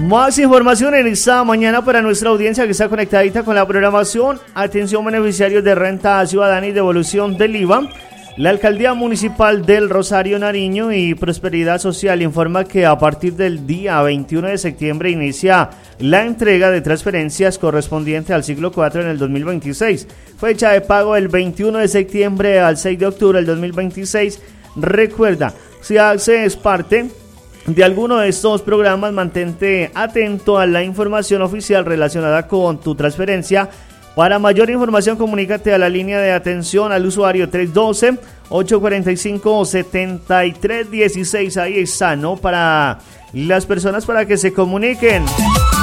Más información en esta mañana para nuestra audiencia que está conectadita con la programación. Atención, beneficiarios de renta ciudadana y devolución del IVA. La Alcaldía Municipal del Rosario, Nariño y Prosperidad Social informa que a partir del día 21 de septiembre inicia la entrega de transferencias correspondiente al ciclo 4 en el 2026. Fecha de pago el 21 de septiembre al 6 de octubre del 2026. Recuerda, si haces parte de alguno de estos programas, mantente atento a la información oficial relacionada con tu transferencia. Para mayor información, comunícate a la línea de atención al usuario 312-845-7316. Ahí está, ¿no? Para las personas para que se comuniquen.